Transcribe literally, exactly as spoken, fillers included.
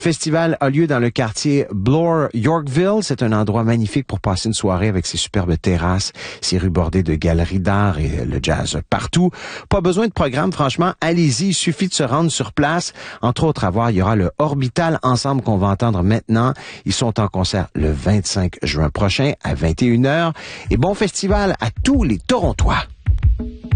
Le festival a lieu dans le quartier Bloor, Yorkville. C'est un endroit magnifique pour passer une soirée avec ses superbes terrasses, ses rues bordées de galeries d'art et le jazz partout. Pas besoin de programme, franchement, allez-y, il suffit de se rendre sur place. Entre autres, à voir, il y aura le Orbital Ensemble qu'on va entendre maintenant. Ils sont en concert le vingt-cinq juin prochain à vingt et une heures. Et bon festival à tous les Torontois.